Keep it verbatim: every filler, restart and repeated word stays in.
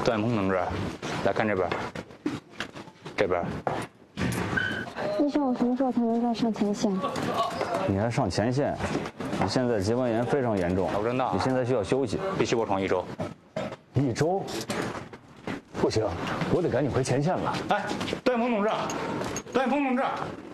段鹏同志，来看这边，这边。 医生，我什么时候才能再上前线？ 你还上前线？你现在结膜炎非常严重， 脑震荡， 你现在需要休息， 必须卧床一周。 一周？不行，我得赶紧回前线了。 哎，段鹏同志，段鹏同志。